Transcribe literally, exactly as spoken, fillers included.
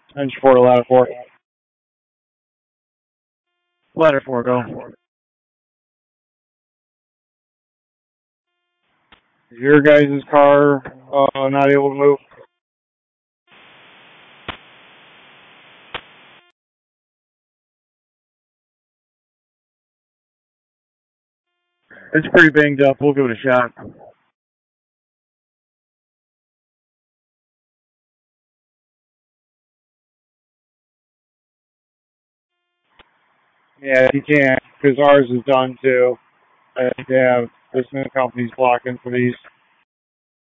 Engine four to ladder four. Ladder four, go. Is your guys' car uh, not able to move? It's pretty banged up. We'll give it a shot. Yeah, you can't, because ours is done too. I think they have this new company's blocking for these.